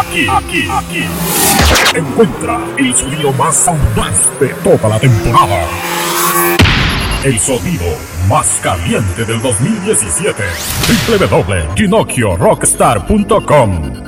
Aquí. Encuentra el sonido más audaz de toda la temporada. El sonido más caliente del 2017. www.ginocchiorockstar.com